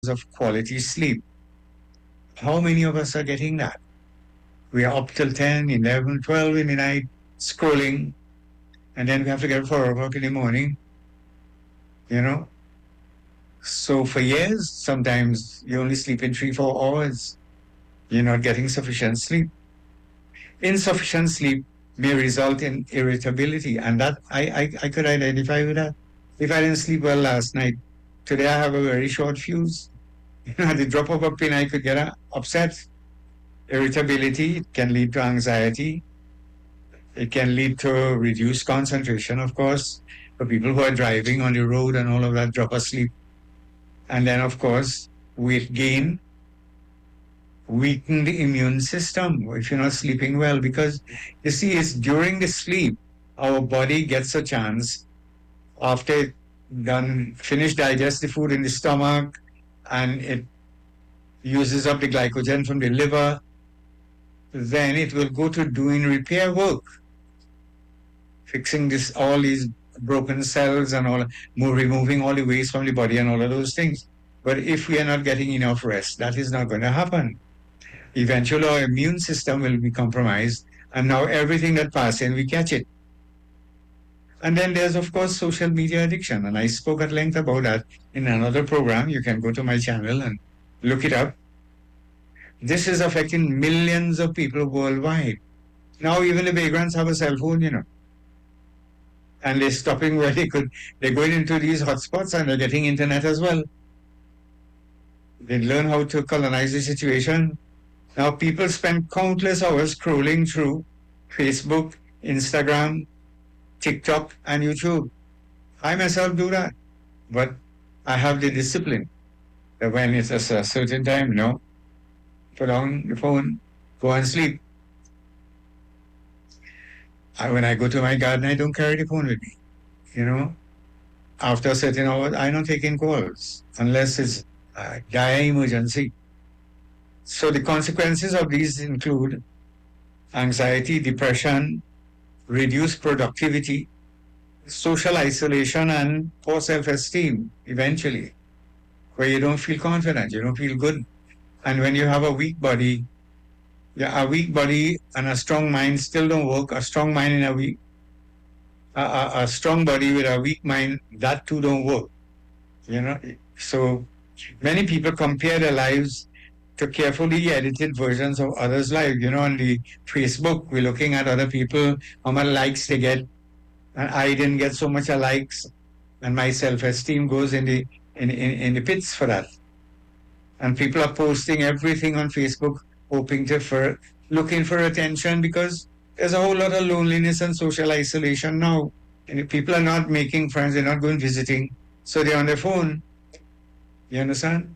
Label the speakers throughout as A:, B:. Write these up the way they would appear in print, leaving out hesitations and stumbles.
A: of quality sleep. How many of us are getting that? We are up till 10, 11, 12 in the night scrolling, and then we have to get up 4 o'clock in the morning, you know? So for years, sometimes you only sleep in 3, 4 hours. You're not getting sufficient sleep. Insufficient sleep may result in irritability, and that I could identify with that. If I didn't sleep well last night, today I have a very short fuse. At the drop of a pin, I could get upset. Irritability can lead to anxiety. It can lead to reduced concentration, of course, for people who are driving on the road and all of that, drop asleep. And then, of course, weight gain, weaken the immune system if you're not sleeping well. Because you see, it's during the sleep, our body gets a chance after it finish digest the food in the stomach, and it uses up the glycogen from the liver, then it will go to doing repair work, fixing all these broken cells and all, removing all the waste from the body and all of those things. But if we are not getting enough rest, that is not going to happen. Eventually, our immune system will be compromised, and now everything that passes in, we catch it. And then there's, of course, social media addiction. And I spoke at length about that in another program. You can go to my channel and look it up. This is affecting millions of people worldwide. Now even the vagrants have a cell phone, and they're stopping where they could. They're going into these hotspots and they're getting internet as well. They learn how to colonize the situation. Now people spend countless hours scrolling through Facebook, Instagram, TikTok, and YouTube. I myself do that, but I have the discipline that when it's a certain time, put down the phone, go and sleep. When I go to my garden, I don't carry the phone with me. After a certain hour, I don't take in calls unless it's a dire emergency. So the consequences of these include anxiety, depression, reduced productivity, social isolation, and poor self-esteem eventually, where you don't feel confident, you don't feel good. And when you have a weak body, a weak body and a strong mind still don't work. A strong mind and a strong body with a weak mind, that too don't work. So many people compare their lives to carefully edited versions of others' lives. On the Facebook, we're looking at other people, how much likes they get, and I didn't get so much likes, and my self-esteem goes in the pits for that. And people are posting everything on Facebook, looking for attention, because there's a whole lot of loneliness and social isolation now. And people are not making friends, they're not going visiting, so they're on their phone. You understand?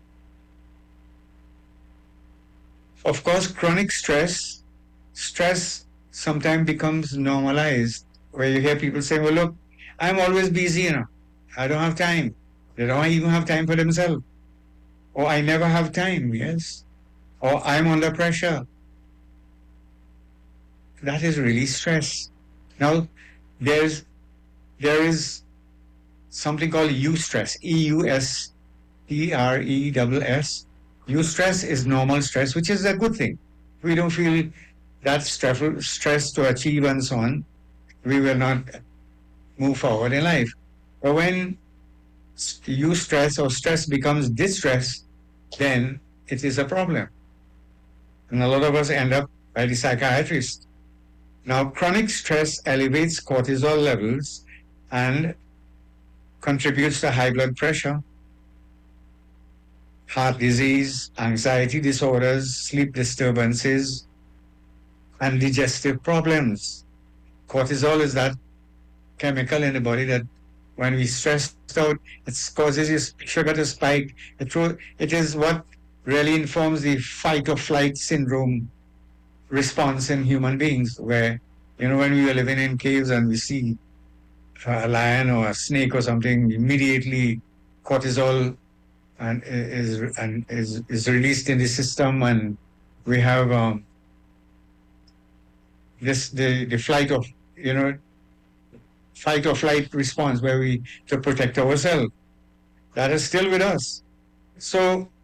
A: Of course, chronic stress sometimes becomes normalized, where you hear people say, well, look, I'm always busy, I don't have time. They don't even have time for themselves. Or I never have time, yes. Or I'm under pressure. That is really stress. Now, there is something called eustress, EUSTRESS. Eustress is normal stress, which is a good thing. We don't feel that stress to achieve and so on, we will not move forward in life. But when eustress or stress becomes distress, then it is a problem. And a lot of us end up by the psychiatrist. Now, chronic stress elevates cortisol levels and contributes to high blood pressure, heart disease, anxiety disorders, sleep disturbances, and digestive problems. Cortisol is that chemical in the body that when we stressed out, it causes your sugar to spike. It is what really informs the fight or flight syndrome response in human beings, where, when we were living in caves and we see a lion or a snake or something, immediately cortisol is released in the system, and we have the fight or flight response, where we to protect ourselves. That is still with us. So